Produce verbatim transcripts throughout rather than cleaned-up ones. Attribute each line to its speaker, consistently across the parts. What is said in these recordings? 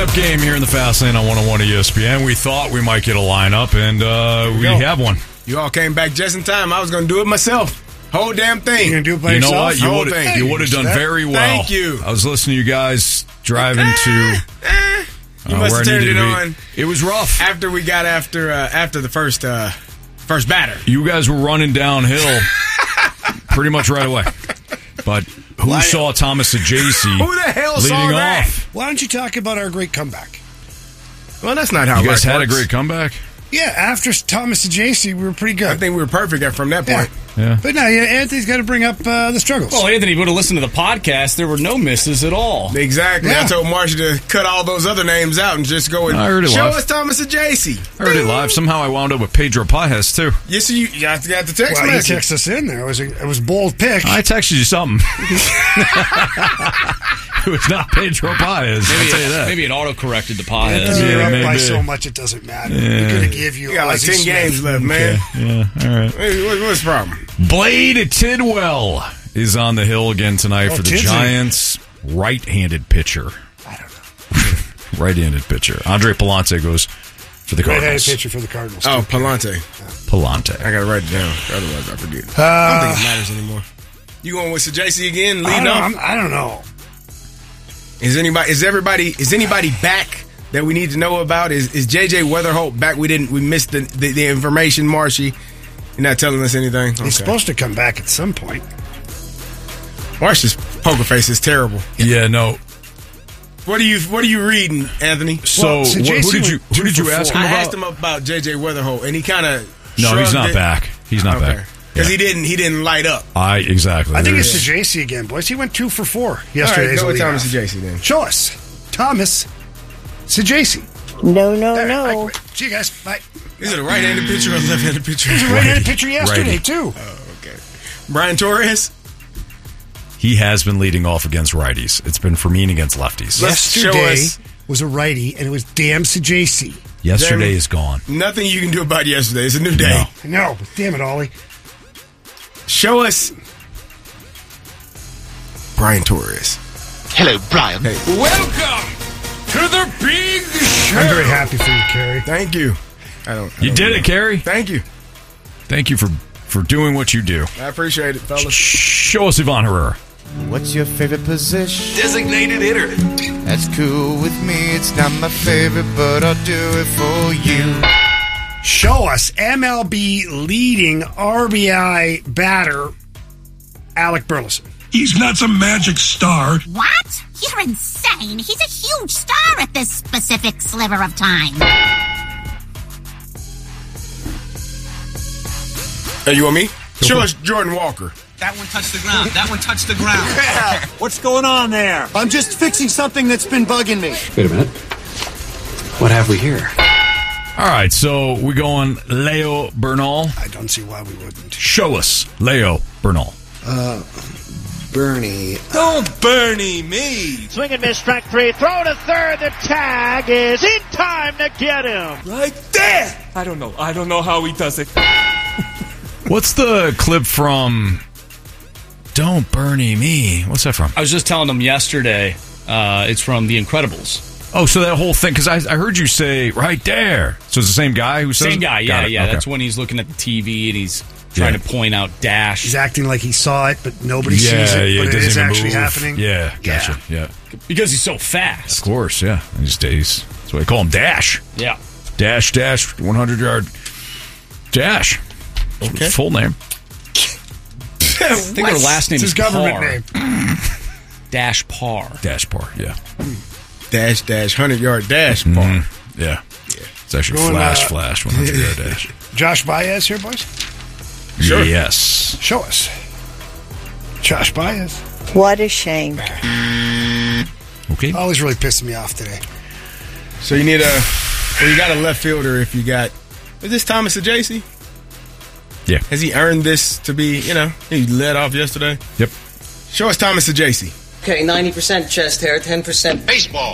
Speaker 1: lineup game here in the Fast Lane on one oh one E S P N. We thought we might get a lineup, and uh, we
Speaker 2: go.
Speaker 1: have one.
Speaker 2: You all came back just in time. I was going to do it myself. Whole damn thing.
Speaker 3: You're going to do it by
Speaker 1: You
Speaker 3: yourself?
Speaker 1: know what? You
Speaker 2: Whole
Speaker 1: would
Speaker 2: thing.
Speaker 1: you would have done very well.
Speaker 2: Thank you.
Speaker 1: I was listening to you guys driving to.
Speaker 2: Eh, you
Speaker 1: uh,
Speaker 2: must
Speaker 1: where
Speaker 2: have
Speaker 1: I
Speaker 2: turned
Speaker 1: needed
Speaker 2: it
Speaker 1: to be.
Speaker 2: on
Speaker 1: It was rough.
Speaker 2: after we got after uh, after the first uh, first batter.
Speaker 1: You guys were running downhill pretty much right away. But who
Speaker 3: Why-
Speaker 1: saw Thomas Ajayci
Speaker 2: Who the hell
Speaker 1: leading
Speaker 2: saw that?
Speaker 1: off?
Speaker 3: Why don't you talk about our great comeback?
Speaker 2: Well, that's not how
Speaker 1: You guys
Speaker 2: life
Speaker 1: had a
Speaker 2: works.
Speaker 1: great comeback.
Speaker 3: Yeah, after Thomas and J C, we were pretty good.
Speaker 2: I think we were perfect from that
Speaker 3: yeah.
Speaker 2: point.
Speaker 1: Yeah.
Speaker 3: But no, yeah, Anthony's got to bring up uh, the struggles.
Speaker 4: Well, Anthony would have listened to the podcast. There were no misses at all.
Speaker 2: Exactly.
Speaker 3: Yeah.
Speaker 2: I told Marcia to cut all those other names out and just go and
Speaker 1: I heard it
Speaker 2: show
Speaker 1: live.
Speaker 2: us Thomas and J C.
Speaker 1: I heard it live. Somehow I wound up with Pedro Pajes, too.
Speaker 2: Yes, you, you got got the text
Speaker 3: well, he
Speaker 2: message.
Speaker 3: texted us in there. It was a, it was a bold pick.
Speaker 1: I texted you something. It was not Pedro Pajes, I'll tell you that.
Speaker 4: Maybe it auto-corrected the
Speaker 3: Uh,
Speaker 4: podcast.
Speaker 1: Yeah,
Speaker 3: you're up by
Speaker 1: maybe.
Speaker 3: so much it doesn't matter. We're going to give you.
Speaker 2: You got like
Speaker 3: Ozzie
Speaker 2: ten
Speaker 3: Smith.
Speaker 2: games left, man.
Speaker 1: Yeah, all right.
Speaker 2: Hey, what- what's the problem?
Speaker 1: Blade Tidwell is on the hill again tonight
Speaker 3: Oh,
Speaker 1: for the
Speaker 3: Tidsy.
Speaker 1: Giants. Right-handed pitcher.
Speaker 3: I don't know.
Speaker 1: Right-handed pitcher. Andre Palante goes for the
Speaker 3: Right-handed
Speaker 1: Cardinals.
Speaker 3: pitcher for the Cardinals.
Speaker 2: Oh,
Speaker 3: too.
Speaker 2: Palante.
Speaker 1: Palante.
Speaker 2: I got to write it down. Otherwise, I forget.
Speaker 3: Uh,
Speaker 2: I don't think it matters anymore. You going with J C again?
Speaker 3: I
Speaker 2: Leading
Speaker 3: don't,
Speaker 2: off?
Speaker 3: I'm- I don't know.
Speaker 2: Is anybody? Is everybody? Is anybody back that we need to know about? Is is J J Weatherholt back? We didn't. We missed the the, the information. Marshy, you're not telling us anything.
Speaker 3: He's
Speaker 2: Okay.
Speaker 3: supposed to come back at some point.
Speaker 2: Marshy's poker face is terrible.
Speaker 1: Yeah, no.
Speaker 2: What are you? What are you reading, Anthony?
Speaker 1: So,
Speaker 3: Well, so
Speaker 1: wh-
Speaker 3: J C
Speaker 1: who did you
Speaker 3: went
Speaker 1: who
Speaker 3: two
Speaker 1: did you
Speaker 3: for
Speaker 1: ask
Speaker 3: four.
Speaker 1: him
Speaker 2: I
Speaker 1: about?
Speaker 2: asked him about J J Weatherholt, and he kind of
Speaker 1: No, he's not back. He's not back.
Speaker 2: because
Speaker 1: Yeah.
Speaker 2: he didn't. He didn't light up.
Speaker 1: I exactly.
Speaker 3: I think
Speaker 1: There
Speaker 3: it's
Speaker 1: is-
Speaker 3: the J C again, boys. He went two for four
Speaker 2: All
Speaker 3: yesterday.
Speaker 2: right,
Speaker 3: as
Speaker 2: go
Speaker 3: a
Speaker 2: with Thomas
Speaker 3: leadoff.
Speaker 2: and J C then.
Speaker 3: Show us. Thomas Sajasi.
Speaker 5: No, no,
Speaker 3: There, I
Speaker 5: no.
Speaker 3: quit. See you guys. Bye.
Speaker 2: Is it a right-handed pitcher or a left-handed pitcher?
Speaker 3: He was a right-handed pitcher yesterday,
Speaker 1: Righty.
Speaker 3: too.
Speaker 2: Oh, okay. Brian Torres.
Speaker 1: He has been leading off against righties. It's been Fermin against lefties.
Speaker 2: Let's show
Speaker 3: Yesterday
Speaker 2: us.
Speaker 3: was a righty, and it was damn Sajasi.
Speaker 1: Yesterday
Speaker 2: Then-
Speaker 1: is gone.
Speaker 2: Nothing you can do about yesterday. It's a new day.
Speaker 1: No.
Speaker 3: No, but damn it, Ollie.
Speaker 2: Show us Brian Torres.
Speaker 6: Hello, Brian.
Speaker 2: Hey,
Speaker 1: Welcome to the big show.
Speaker 3: I'm very happy for you, Kerry.
Speaker 2: thank you. I don't. I
Speaker 1: You
Speaker 2: don't
Speaker 1: did
Speaker 2: know.
Speaker 1: it, Kerry.
Speaker 2: Thank you.
Speaker 1: Thank you for for doing what you do.
Speaker 2: I appreciate it, fellas.
Speaker 1: Show us Ivan Herrera.
Speaker 7: What's your favorite position?
Speaker 6: Designated hitter.
Speaker 7: That's cool with me. It's not my favorite, but I'll do it for you.
Speaker 3: Show us M L B leading R B I batter, Alec Burleson.
Speaker 8: He's not some magic star.
Speaker 5: What? You're insane. He's a huge star at this specific sliver of time.
Speaker 2: Hey, you want me? Show us Jordan Walker.
Speaker 6: That one touched the ground. That one touched the ground.
Speaker 8: What's going on there?
Speaker 7: I'm just fixing something that's been bugging me.
Speaker 9: Wait a minute. What have we here?
Speaker 1: All right, so we go on Leo Bernal.
Speaker 3: I don't see why we wouldn't.
Speaker 1: Show us Leo Bernal.
Speaker 7: Bernie.
Speaker 6: Don't Bernie me.
Speaker 10: Swing and miss, strike three. Throw to third. The tag is in time to get him.
Speaker 6: Right there. I don't know. I don't know how he does it.
Speaker 1: What's the clip from Don't Bernie Me? What's that from?
Speaker 4: I was just telling them yesterday. Uh, it's from The Incredibles.
Speaker 1: Oh, so that whole thing, because I, I heard you say right there. So it's the same guy who says
Speaker 4: Same guy,
Speaker 1: it?
Speaker 4: yeah,
Speaker 1: Got it.
Speaker 4: yeah.
Speaker 1: Okay.
Speaker 4: That's when he's looking at the T V and he's trying
Speaker 1: Yeah.
Speaker 4: to point out Dash.
Speaker 3: He's acting like he saw it, but nobody
Speaker 1: yeah,
Speaker 3: sees it.
Speaker 1: yeah,
Speaker 3: but it
Speaker 1: doesn't
Speaker 3: is
Speaker 1: even
Speaker 3: actually
Speaker 1: move.
Speaker 3: happening.
Speaker 1: Yeah, gotcha. Yeah.
Speaker 4: Because he's so fast.
Speaker 1: Of course, yeah. These days. That's why they call him Dash.
Speaker 4: Yeah.
Speaker 1: Dash, dash, one hundred yard dash.
Speaker 2: Okay.
Speaker 1: Full name.
Speaker 4: I think her last name
Speaker 3: It's
Speaker 4: is
Speaker 3: his government
Speaker 4: Parr.
Speaker 3: name.
Speaker 4: Dash Parr.
Speaker 1: Dash par, yeah.
Speaker 2: Dash, dash, hundred yard dash. Bar.
Speaker 1: Mhm. Yeah. It's actually
Speaker 3: Going,
Speaker 1: flash,
Speaker 3: uh,
Speaker 1: flash, one hundred yard dash.
Speaker 3: Josh Baez here, boys.
Speaker 2: Sure.
Speaker 1: Yes.
Speaker 3: Show us. Josh Baez.
Speaker 5: What a shame.
Speaker 1: Okay.
Speaker 3: Always really pissing me off today.
Speaker 2: So you need a. Well, you got a left fielder. If you got, is this Thomas Ajayci?
Speaker 1: Yeah.
Speaker 2: Has he earned this to be? You know, he led off yesterday.
Speaker 1: Yep.
Speaker 2: Show us Thomas Ajayci.
Speaker 11: Okay, ninety percent chest hair, ten percent
Speaker 6: Baseball.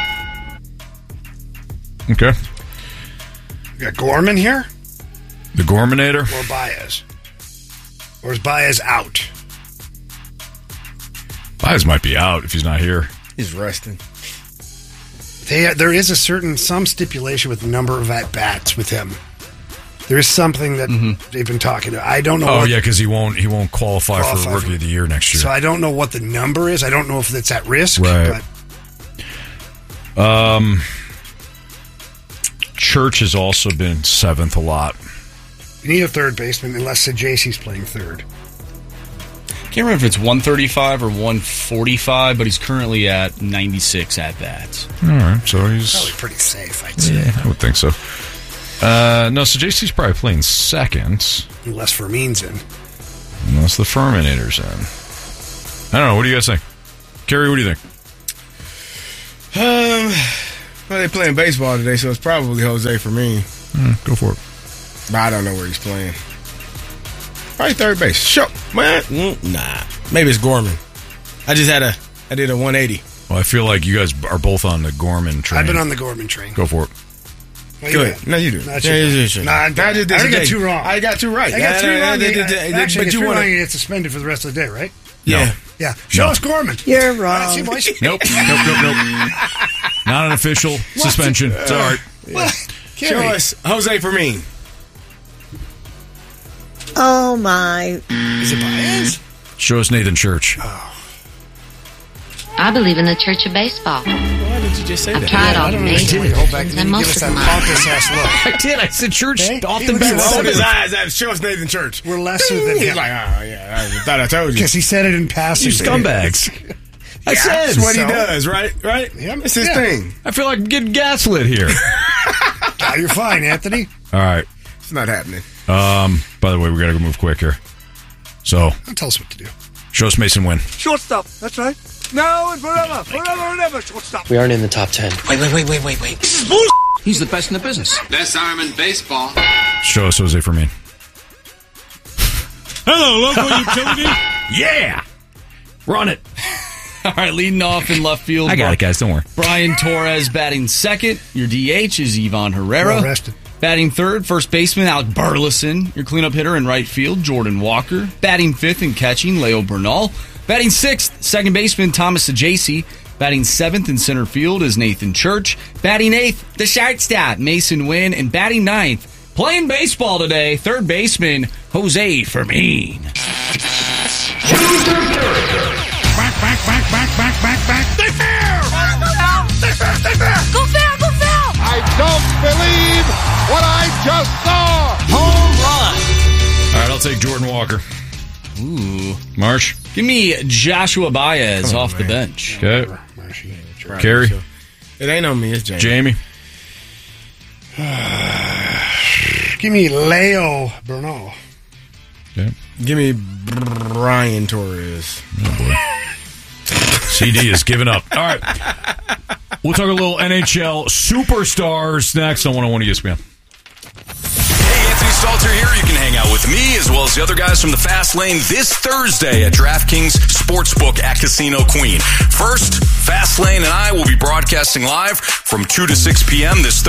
Speaker 1: Okay.
Speaker 3: We got Gorman here
Speaker 1: The Gorminator.
Speaker 3: or Baez? Or is Baez out?
Speaker 1: Baez might be out if he's not here.
Speaker 2: He's resting.
Speaker 3: They, there is a certain, some stipulation with the number of at-bats with him. There is something that mm-hmm. they've been talking about. I don't know.
Speaker 1: Oh,
Speaker 3: what
Speaker 1: yeah, because he won't he won't qualify, qualify for Rookie for, of the Year next year.
Speaker 3: So I don't know what the number is. I don't know if it's at risk.
Speaker 1: Right. But. Um, Church has also been seventh a lot.
Speaker 3: You need a third baseman unless J C's playing third.
Speaker 4: I can't remember if it's one thirty-five or one forty-five, but he's currently at ninety-six at-bats.
Speaker 1: All right, so he's...
Speaker 3: Probably pretty safe, I'd say.
Speaker 1: Yeah, I would think so. Uh, no, so J C's probably playing second.
Speaker 3: Unless Fermin's in.
Speaker 1: Unless the Ferminator's in. I don't know. What do you guys think? Kerry, what do you think?
Speaker 2: Um, well, they're playing baseball today, so it's probably Jose for me.
Speaker 1: Mm, go for it.
Speaker 2: But I don't know where he's playing. Probably third base. Sure, man. Mm, nah. Maybe it's Gorman. I just had a, I did a one eighty.
Speaker 1: Well, I feel like you guys are both on the Gorman train.
Speaker 3: I've been on the Gorman train.
Speaker 1: Go for it.
Speaker 2: Well, Good. No, you do.
Speaker 3: Not
Speaker 2: yeah,
Speaker 3: you.
Speaker 2: you do.
Speaker 3: Nah, I, I, I got two wrong.
Speaker 2: I got two right.
Speaker 3: I got three wrong.
Speaker 2: Actually,
Speaker 3: but you want to get suspended for the rest of the day, right?
Speaker 2: Yeah.
Speaker 1: No.
Speaker 3: Yeah. Show
Speaker 1: no.
Speaker 3: us Gorman.
Speaker 12: You're wrong.
Speaker 3: See, boys?
Speaker 1: Nope. Nope. Nope. Nope. Not an official suspension. It's all right.
Speaker 3: What?
Speaker 2: Show us Jose for me.
Speaker 12: Oh, my.
Speaker 3: Is it Baez?
Speaker 1: Show us Nathan Church.
Speaker 3: Oh.
Speaker 13: I believe in the Church of Baseball.
Speaker 2: Why did you just say
Speaker 13: I've
Speaker 2: that?
Speaker 13: tried
Speaker 3: Yeah,
Speaker 13: all the major leagues and most of them.
Speaker 3: Ass look.
Speaker 1: I did. I said Church
Speaker 3: Okay.
Speaker 1: off
Speaker 3: He
Speaker 1: the
Speaker 3: looks
Speaker 1: bat.
Speaker 3: at
Speaker 2: Roll his eyes. That shows Nathan Church.
Speaker 3: We're lesser than
Speaker 2: He's
Speaker 3: him.
Speaker 2: like, oh, yeah, I thought I told you.
Speaker 3: Because he said it in passing.
Speaker 1: You scumbags. I
Speaker 2: Yeah,
Speaker 1: said.
Speaker 2: that's what
Speaker 3: so.
Speaker 2: he does, right? Right?
Speaker 3: Yep.
Speaker 2: It's his
Speaker 3: Yeah.
Speaker 2: thing.
Speaker 1: I feel like I'm getting gaslit here.
Speaker 3: Oh, you're fine, Anthony.
Speaker 1: All right.
Speaker 2: It's not happening.
Speaker 1: Um. By the way, we got to go move quick here. So,
Speaker 3: Don't tell us what to do.
Speaker 1: show us Mason Wynn.
Speaker 8: Shortstop. That's right. Now and forever. Forever and ever. Shortstop.
Speaker 9: We aren't in the top ten.
Speaker 11: Wait, wait, wait, wait, wait, wait.
Speaker 8: This is bull.
Speaker 9: He's the best in the business.
Speaker 14: Best arm in baseball.
Speaker 1: Show us Jose for me.
Speaker 8: Hello, local utility.
Speaker 1: Yeah. Run it.
Speaker 4: All right, leading off in left field.
Speaker 1: I got it, guys. Don't worry.
Speaker 4: Brian Torres batting second. Your D H is Ivan Herrera.
Speaker 3: Well rested.
Speaker 4: Batting third, first baseman Alec Burleson. Your cleanup hitter in right field, Jordan Walker. Batting fifth and catching, Leo Bernal. Batting sixth, second baseman Thomas Ajacey. Batting seventh in center field is Nathan Church. Batting eighth, the shortstop Mason Wynn. And batting ninth, playing baseball today, third baseman Jose Fermin.
Speaker 8: Back, back, back, back, back, back, back. They fair. They fair. They fair.
Speaker 5: Go fair, go fair!
Speaker 10: I don't believe what I just saw. Home run.
Speaker 1: All right, I'll take Jordan Walker.
Speaker 4: Ooh.
Speaker 1: Marsh.
Speaker 4: Give me Joshua Baez
Speaker 2: Come on,
Speaker 4: off the
Speaker 2: man.
Speaker 4: bench.
Speaker 1: Okay. Kerry.
Speaker 2: It ain't on me. It's Jamie.
Speaker 1: Jamie.
Speaker 3: Give me Leo Bernal.
Speaker 1: Okay.
Speaker 2: Give me Brian Torres.
Speaker 1: Oh, boy. C D is giving up. All right. We'll talk a little N H L superstars next on one oh one E S P N.
Speaker 15: Hey, Anthony Stalter here. You can hang out with me as well as the other guys from the Fast Lane this Thursday at DraftKings Sportsbook at Casino Queen. First, Fast Lane and I will be broadcasting live from two to six p.m. this Thursday.